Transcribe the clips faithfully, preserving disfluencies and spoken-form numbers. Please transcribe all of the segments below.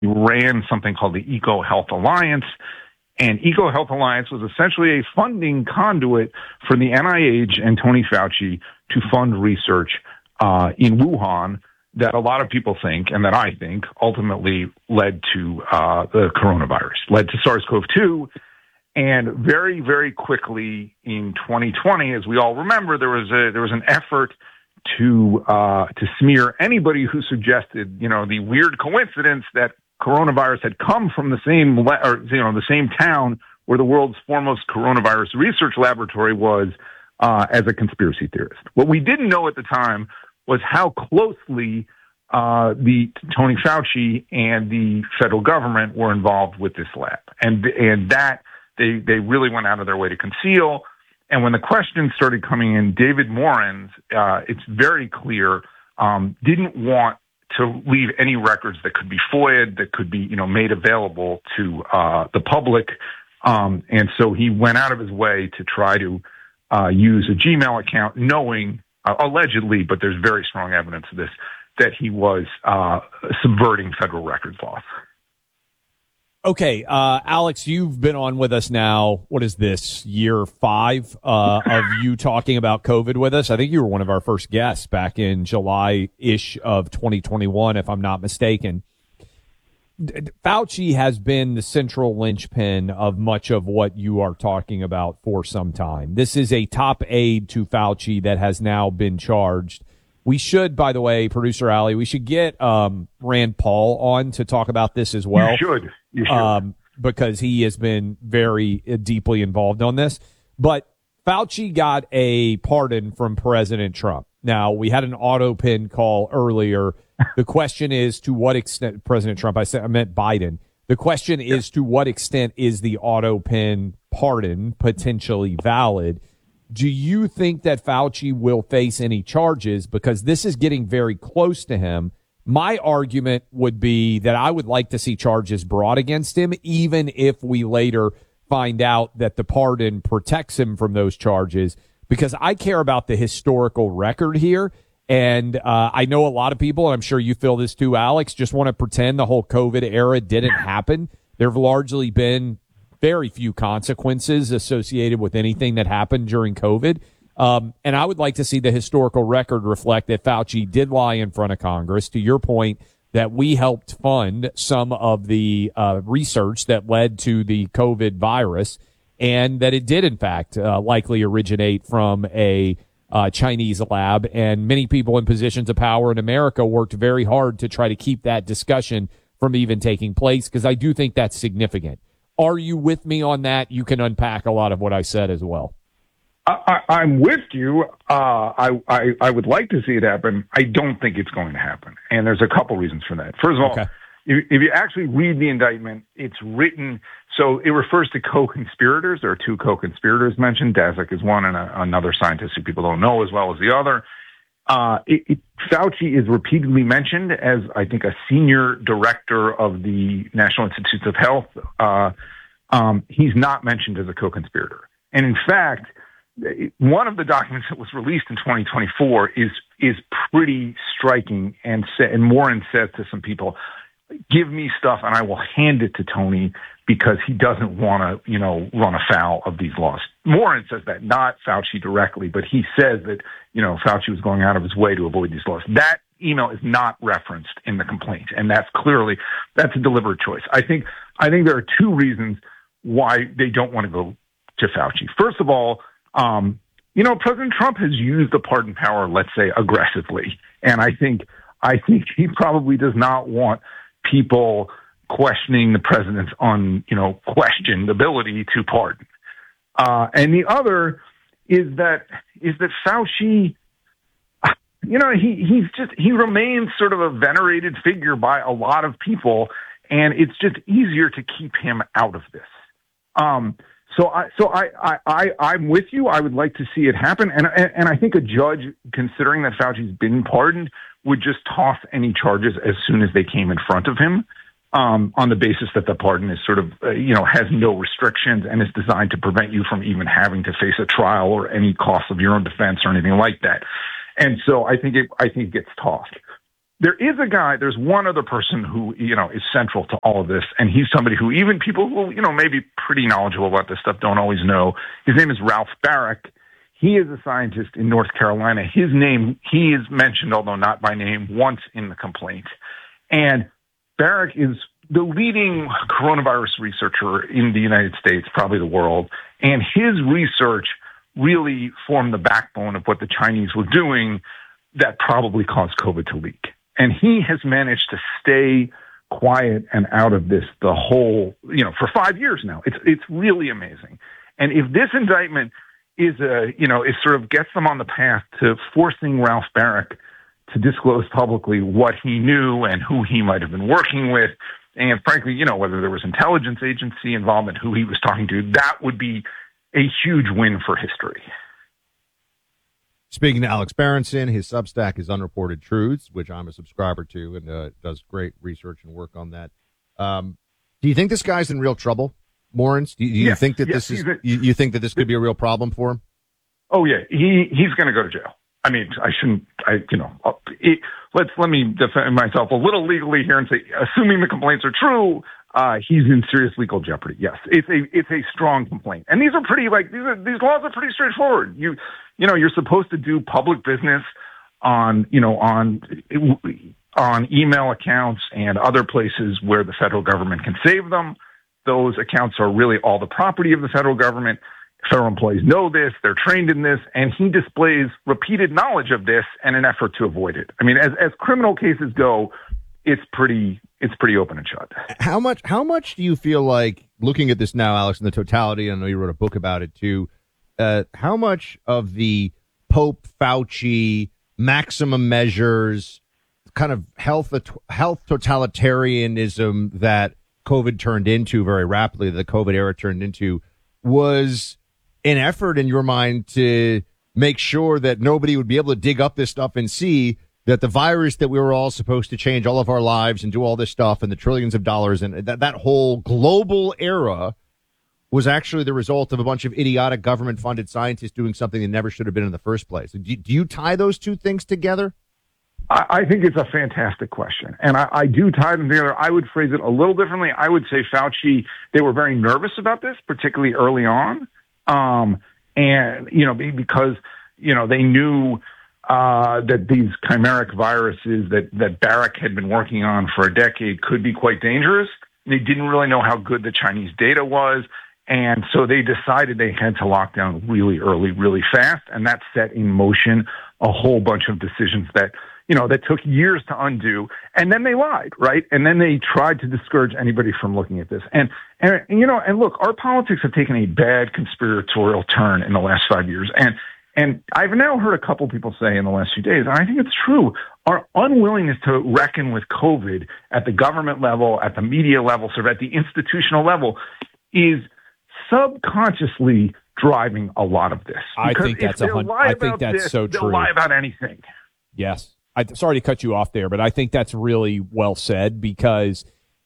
He ran something called the EcoHealth Alliance. And EcoHealth Alliance was essentially a funding conduit for the N I H and Tony Fauci to fund research uh, in Wuhan that a lot of people think, and that I think, ultimately led to uh, the coronavirus, led to SARS-CoV two. And very, very quickly in twenty twenty, as we all remember, there was a there was an effort to uh, to smear anybody who suggested, you know, the weird coincidence that coronavirus had come from the same, le- or, you know, the same town where the world's foremost coronavirus research laboratory was, uh, as a conspiracy theorist. What we didn't know at the time was how closely uh, the Tony Fauci and the federal government were involved with this lab, and and that they they really went out of their way to conceal. And when the questions started coming in, David Morans, uh, it's very clear, um, didn't want to leave any records that could be FOIA'd, that could be, you know, made available to uh, the public. Um, and so he went out of his way to try to uh, use a Gmail account, knowing, uh, allegedly, but there's very strong evidence of this, that he was uh, subverting federal records laws. Okay, uh, Alex, you've been on with us now. What is this, year five uh, of you talking about COVID with us? I think you were one of our first guests back in July-ish of twenty twenty-one, if I'm not mistaken. Fauci has been the central linchpin of much of what you are talking about for some time. This is a top aide to Fauci that has now been charged. We should, by the way, producer Ali, we should get um, Rand Paul on to talk about this as well. You should. You should. Um, because he has been very uh, deeply involved on this. But Fauci got a pardon from President Trump. Now, we had an auto pin call earlier. The question is, to what extent, President Trump, I said, I meant Biden. The question yeah. is, to what extent is the auto pin pardon potentially valid? Do you think that Fauci will face any charges? Because this is getting very close to him. My argument would be that I would like to see charges brought against him, even if we later find out that the pardon protects him from those charges, because I care about the historical record here. And uh, I know a lot of people, and I'm sure you feel this too, Alex, just want to pretend the whole COVID era didn't happen. There have largely been very few consequences associated with anything that happened during COVID. Um, and I would like to see the historical record reflect that Fauci did lie in front of Congress, to your point, that we helped fund some of the uh, research that led to the COVID virus, and that it did, in fact, uh, likely originate from a uh, Chinese lab. And many people in positions of power in America worked very hard to try to keep that discussion from even taking place, because I do think that's significant. Are you with me on that? You can unpack a lot of what I said as well. I, I'm with you. Uh, I, I I would like to see it happen. I don't think it's going to happen. And there's a couple reasons for that. First of all, okay. if, if you actually read the indictment, it's written, so it refers to co-conspirators. There are two co-conspirators mentioned. Daszak is one, and a, another scientist who people don't know as well as the other. Uh, it, it, Fauci is repeatedly mentioned as, I think, a senior director of the National Institutes of Health. Uh, um, he's not mentioned as a co-conspirator. And in fact, one of the documents that was released in twenty twenty-four is is pretty striking, and sa- and Moran says to some people, "Give me stuff, and I will hand it to Tony because he doesn't want to, you know, run afoul of these laws." Moran says that, not Fauci directly, but he says that, you know, Fauci was going out of his way to avoid these laws. That email is not referenced in the complaint, and that's clearly that's a deliberate choice. I think I think there are two reasons why they don't want to go to Fauci. First of all, Um, you know, President Trump has used the pardon power, let's say, aggressively. And I think, I think he probably does not want people questioning the president's un, you know, questioned ability to pardon. Uh, and the other is that, is that Fauci, you know, he, he's just, he remains sort of a venerated figure by a lot of people, and it's just easier to keep him out of this. Um, So I, so I, I, I, I'm with you. I would like to see it happen. And, and, and I think a judge, considering that Fauci's been pardoned, would just toss any charges as soon as they came in front of him, um, on the basis that the pardon is sort of, uh, you know, has no restrictions and is designed to prevent you from even having to face a trial or any cost of your own defense or anything like that. And so I think it, I think it gets tossed. there is a guy, there's one other person who, you know, is central to all of this, and he's somebody who even people who, you know, may be pretty knowledgeable about this stuff don't always know. His name is Ralph Baric. He is a scientist in North Carolina. His name, he is mentioned, although not by name, once in the complaint. And Baric is the leading coronavirus researcher in the United States, probably the world, and his research really formed the backbone of what the Chinese were doing that probably caused COVID to leak. And he has managed to stay quiet and out of this the whole, you know, for five years now. It's it's really amazing. And if this indictment is a, you know, is sort of gets them on the path to forcing Ralph Baric to disclose publicly what he knew and who he might have been working with, and frankly, you know, whether there was intelligence agency involvement, who he was talking to, that would be a huge win for history. Speaking to Alex Berenson, his Substack is Unreported Truths, which I'm a subscriber to, and uh, does great research and work on that. Um, do you think this guy's in real trouble, Morenz? Do you, do you yes, think that yes, this is? A, you, you think that this could be a real problem for him? Oh yeah, he he's going to go to jail. I mean, I shouldn't. I you know, it, let's let me defend myself a little legally here and say, assuming the complaints are true, uh, he's in serious legal jeopardy. Yes, it's a it's a strong complaint, and these are pretty like these are these laws are pretty straightforward. You you know, you're supposed to do public business on you know on on email accounts and other places where the federal government can save them. Those accounts are really all the property of the federal government. Federal employees know this, they're trained in this, and he displays repeated knowledge of this and an effort to avoid it. I mean, as as criminal cases go, it's pretty it's pretty open and shut. How much how much do you feel like, looking at this now, Alex, in the totality, I know you wrote a book about it too, uh, how much of the Pope Fauci maximum measures, kind of health health totalitarianism that COVID turned into very rapidly, the COVID era turned into, was an effort in your mind to make sure that nobody would be able to dig up this stuff and see that the virus that we were all supposed to change all of our lives and do all this stuff and the trillions of dollars and that, that whole global era was actually the result of a bunch of idiotic government-funded scientists doing something that never should have been in the first place? Do, do you tie those two things together? I, I think it's a fantastic question, and I, I do tie them together. I would phrase it a little differently. I would say Fauci, they were very nervous about this, particularly early on. Um, and, you know, because, you know, they knew uh, that these chimeric viruses that, that Baric had been working on for a decade could be quite dangerous. They didn't really know how good the Chinese data was. And so they decided they had to lock down really early, really fast. And that set in motion a whole bunch of decisions that, you know, that took years to undo. And then they lied, right? And then they tried to discourage anybody from looking at this. And, and, you know, and look, our politics have taken a bad conspiratorial turn in the last five years. And, and I've now heard a couple people say in the last few days, and I think it's true, our unwillingness to reckon with COVID at the government level, at the media level, sort of at the institutional level, is subconsciously driving a lot of this. I think that's a hundred. I think that's this, so true. They'll lie about anything. Yes. I, sorry to cut you off there, but I think that's really well said, because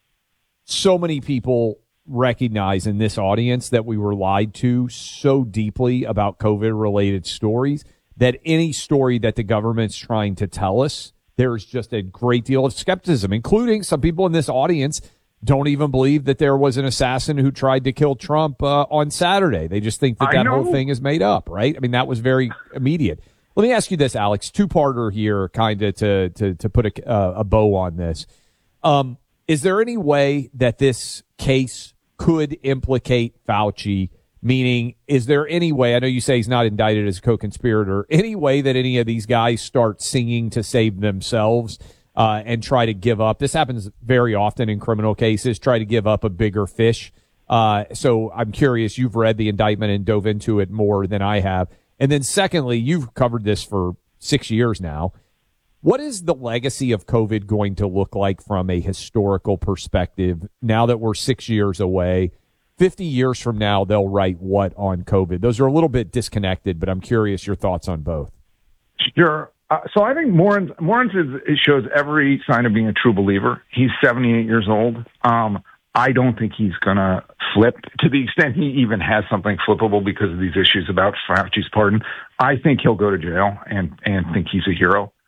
so many people recognize in this audience that we were lied to so deeply about COVID-related stories that any story that the government's trying to tell us, there's just a great deal of skepticism, including some people in this audience don't even believe that there was an assassin who tried to kill Trump uh, on Saturday. They just think that that whole thing is made up, right? I mean, that was very immediate. Let me ask you this, Alex, two-parter here, kind of to, to, to put a, uh, a bow on this. Um, is there any way that this case could implicate Fauci? Meaning, is there any way, I know you say he's not indicted as a co-conspirator, any way that any of these guys start singing to save themselves uh, and try to give up? This happens very often in criminal cases, try to give up a bigger fish. Uh, so I'm curious, you've read the indictment and dove into it more than I have. And then secondly, you've covered this for six years now. What is the legacy of COVID going to look like from a historical perspective now that we're six years away? fifty years from now, they'll write what on COVID? Those are a little bit disconnected, but I'm curious your thoughts on both. Sure. Uh, so I think Morenz, Morenz is, shows every sign of being a true believer. He's seventy-eight years old. Um, I don't think he's going to flip, to the extent he even has something flippable because of these issues about Fauci's pardon. I think he'll go to jail and, and think he's a hero.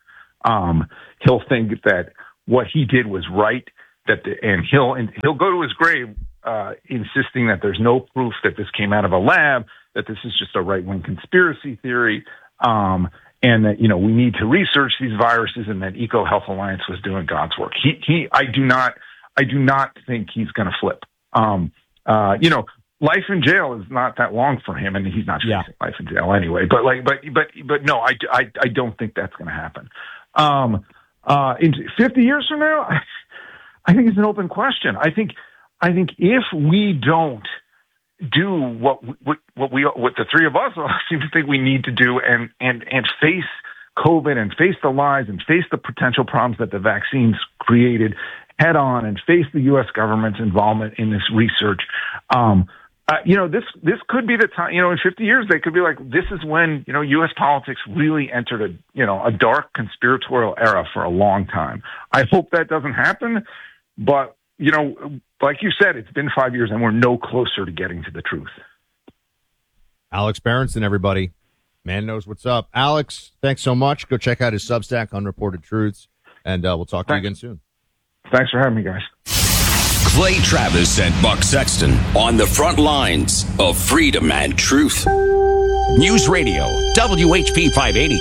Um, he'll think that what he did was right, that the, and he'll and he'll go to his grave uh, insisting that there's no proof that this came out of a lab, that this is just a right-wing conspiracy theory, um, and that, you know, we need to research these viruses, and that EcoHealth Alliance was doing God's work. He, he, I do not, I do not think he's going to flip. Um, uh, you know, life in jail is not that long for him, and he's not facing yeah. life in jail anyway. But like, but, but, but no, I, I, I don't think that's going to happen. Um, uh, in fifty years from now, I, I think it's an open question. I think, I think if we don't do what what what we what the three of us seem to think we need to do, and and and face COVID and face the lies and face the potential problems that the vaccines created head on, and face the U S government's involvement in this research. Um, uh, you know, this this could be the time. You know, in fifty years, they could be like, this is when, you know, U S politics really entered a you know a dark conspiratorial era for a long time. I hope that doesn't happen, but you know, like you said, it's been five years and we're no closer to getting to the truth. Alex Berenson, everybody. Man knows what's up. Alex, thanks so much. Go check out his Substack, Unreported Truths, and uh, we'll talk to thanks. you again soon. Thanks for having me, guys. Clay Travis and Buck Sexton on the front lines of freedom and truth. News Radio, W H P five eighty.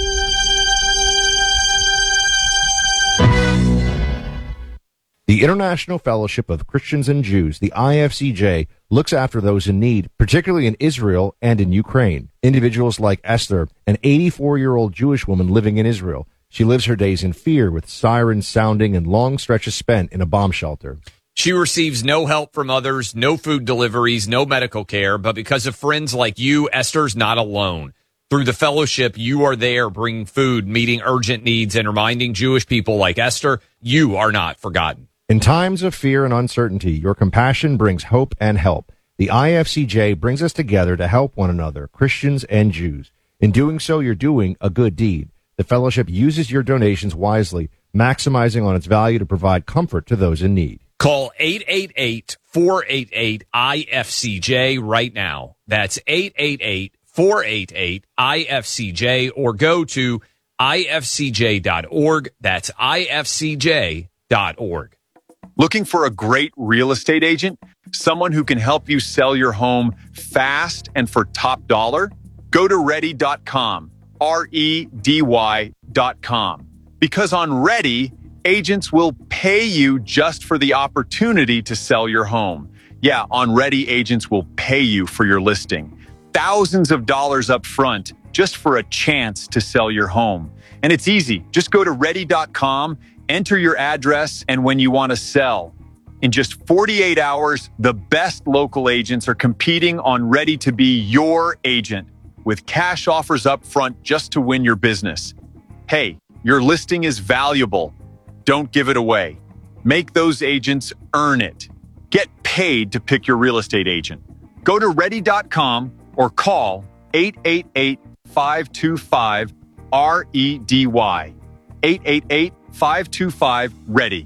The International Fellowship of Christians and Jews, the I F C J, looks after those in need, particularly in Israel and in Ukraine. Individuals like Esther, an eighty-four-year-old Jewish woman living in Israel. She lives her days in fear with sirens sounding and long stretches spent in a bomb shelter. She receives no help from others, no food deliveries, no medical care, but because of friends like you, Esther's not alone. Through the fellowship, you are there bringing food, meeting urgent needs, and reminding Jewish people like Esther, you are not forgotten. In times of fear and uncertainty, your compassion brings hope and help. The I F C J brings us together to help one another, Christians and Jews. In doing so, you're doing a good deed. The fellowship uses your donations wisely, maximizing on its value to provide comfort to those in need. Call eight eight eight, four eight eight, I F C J right now. That's eight eight eight, four eight eight, I F C J, or go to I F C J dot org. That's I F C J dot org. Looking for a great real estate agent? Someone who can help you sell your home fast and for top dollar? Go to ready dot com, R E D Y dot com. Because on Ready, agents will pay you just for the opportunity to sell your home. Yeah, on Ready, agents will pay you for your listing. Thousands of dollars up front just for a chance to sell your home. And it's easy. Just go to ready dot com, enter your address, and when you want to sell. In just forty-eight hours, the best local agents are competing on Ready to be your agent with cash offers up front just to win your business. Hey, your listing is valuable. Don't give it away. Make those agents earn it. Get paid to pick your real estate agent. Go to ready dot com or call eight eight eight, five two five, R E D Y. eight eight eight, five two five, READY.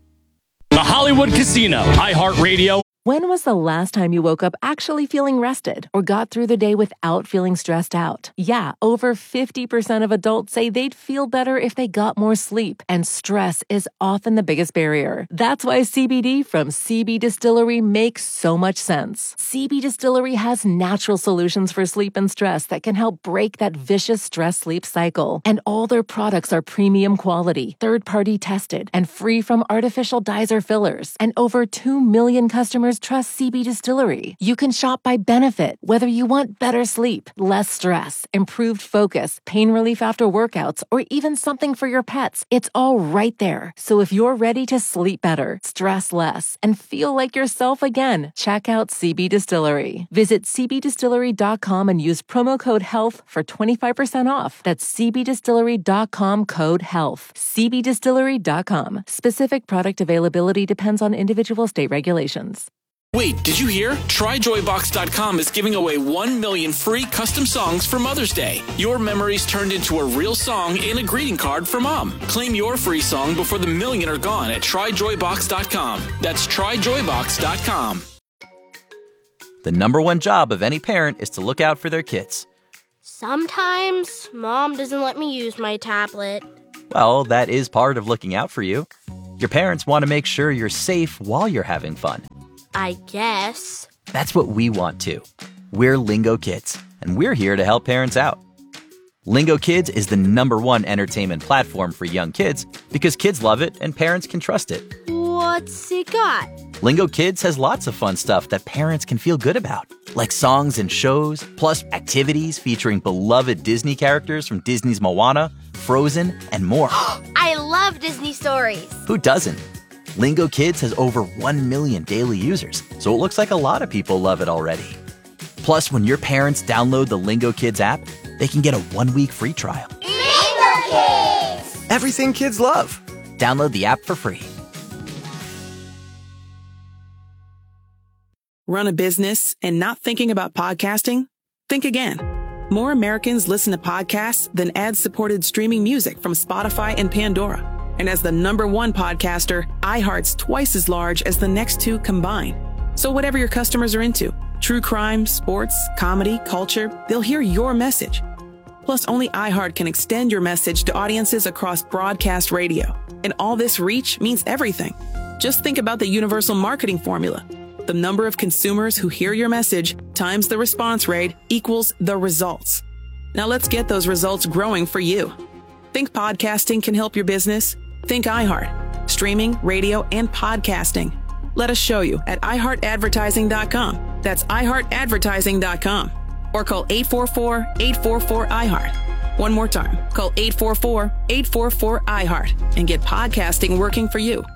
The Hollywood Casino, iHeartRadio. When was the last time you woke up actually feeling rested or got through the day without feeling stressed out? Yeah, over fifty percent of adults say they'd feel better if they got more sleep, and stress is often the biggest barrier. That's why C B D from C B Distillery makes so much sense. C B Distillery has natural solutions for sleep and stress that can help break that vicious stress-sleep cycle. And all their products are premium quality, third-party tested, and free from artificial dyes or fillers. And over two million customers trust C B Distillery. You can shop by benefit, whether you want better sleep, less stress, improved focus, pain relief after workouts, or even something for your pets. It's all right there. So if you're ready to sleep better, stress less, and feel like yourself again, check out C B Distillery. Visit C B distillery dot com and use promo code HEALTH for twenty-five percent off. That's C B distillery dot com, code HEALTH. C B distillery dot com. Specific product availability depends on individual state regulations. Wait, did you hear? Try joy box dot com is giving away one million free custom songs for Mother's Day. Your memories turned into a real song and a greeting card for Mom. Claim your free song before the million are gone at try joy box dot com. That's try joy box dot com. The number one job of any parent is to look out for their kids. Sometimes Mom doesn't let me use my tablet. Well, that is part of looking out for you. Your parents want to make sure you're safe while you're having fun. I guess. That's what we want too. We're Lingo Kids, and we're here to help parents out. Lingo Kids is the number one entertainment platform for young kids because kids love it and parents can trust it. What's it got? Lingo Kids has lots of fun stuff that parents can feel good about, like songs and shows, plus activities featuring beloved Disney characters from Disney's Moana, Frozen, and more. I love Disney stories. Who doesn't? Lingo Kids has over one million daily users, so it looks like a lot of people love it already. Plus, when your parents download the Lingo Kids app, they can get a one-week free trial. Lingo Kids! Everything kids love. Download the app for free. Run a business and not thinking about podcasting? Think again. More Americans listen to podcasts than ad-supported streaming music from Spotify and Pandora. And as the number one podcaster, iHeart's twice as large as the next two combined. So whatever your customers are into, true crime, sports, comedy, culture, they'll hear your message. Plus, only iHeart can extend your message to audiences across broadcast radio. And all this reach means everything. Just think about the universal marketing formula. The number of consumers who hear your message times the response rate equals the results. Now let's get those results growing for you. Think podcasting can help your business? Think iHeart. Streaming, radio, and podcasting. Let us show you at i heart advertising dot com. That's i heart advertising dot com. Or call eight four four, eight four four, I heart. One more time. Call eight four four, eight four four, I heart and get podcasting working for you.